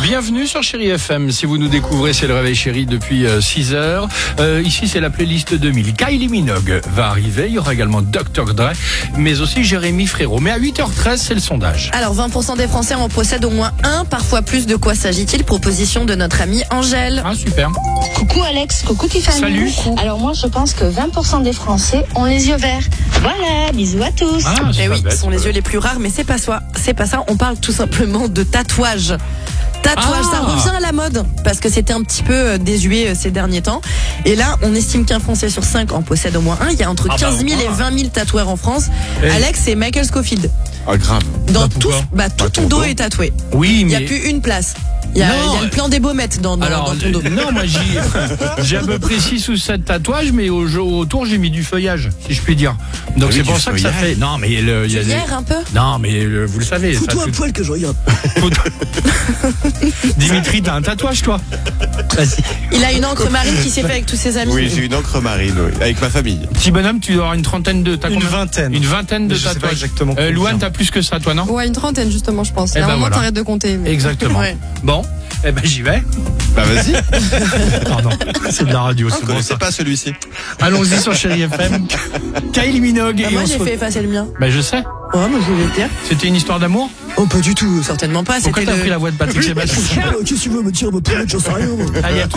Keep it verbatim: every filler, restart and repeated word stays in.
Bienvenue sur Chéri F M. Si vous nous découvrez, c'est le Réveil Chéri depuis euh, six heures. Euh, ici, c'est la playlist deux mille. Kylie Minogue va arriver. Il y aura également docteur Dre, mais aussi Jérémy Frérot. Mais à huit heures treize, c'est le sondage. Alors, vingt pour cent des Français en possèdent au moins un, parfois plus. De quoi s'agit-il? Proposition de notre amie Angèle. Ah, super. Coucou Alex, coucou Tiffany. Salut. Alors moi, je pense que vingt pour cent des Français ont les yeux verts. Voilà, bisous à tous. Ah, c'est Eh pas oui, bête. ce sont les yeux les plus rares, mais c'est pas ça. C'est pas ça. On parle tout simplement de tatouage. Tatouage, Ah. ça revient à la mode parce que c'était un petit peu euh, désuet euh, ces derniers temps. Et là, on estime qu'un Français sur cinq en possède au moins un. Il y a entre Ah bah, quinze mille au et moins. vingt mille tatoueurs en France. Et- Alex, c'est Michael Scofield. Ah, grave. Dans Bah, tout, pourquoi bah, tout Bah, ton ton dos dos. est tatoué. Oui, Il n'y mais... a plus une place. Il y a, Non, il y a le plan des baumettes dans, dans, Alors, dans ton dos. euh, non, moi j'ai, j'ai à peu près six ou sept tatouages, mais au, autour j'ai mis du feuillage, si je puis dire. Donc Oui, c'est du pour ça que ça feuillage. fait. Non, mais le, il y a des- Hier un peu. Non, mais le- vous le savez. ça Fous-toi fait- un poil que je regarde. Dimitri, t'as un tatouage, toi? Vas-y. Il a une encre marine qui s'est fait avec tous ses amis. Oui, j'ai une encre marine, oui, avec ma famille. Petit bonhomme, tu dois avoir une trentaine de. T'as Une combien vingtaine. Une vingtaine de Mais je sais pas tatouages. exactement Euh, combien. Louane, t'as plus que ça, toi, non? Ouais, une trentaine justement, je pense. Eh À un ben moment, voilà. t'arrêtes de compter. mais- Exactement. Ouais. Bon, eh ben j'y vais. Bah vas-y, Pardon, c'est de la radio, je c'est bon connaissais ça. pas celui-ci. Allons-y sur Chéri F M. Kylie Minogue. Bah, et moi, on j'ai se re- fait effacer le mien. Bah je sais. Ouais, mais je voulais te dire. C'était une histoire d'amour. Oh, pas du tout. Certainement pas. Pourquoi C'était t'as le- pris la voix de Patrick Sébastien? Oh, qu'est-ce que tu veux me dire, me promettre, j'en sais rien. moi. Ah, il y a tout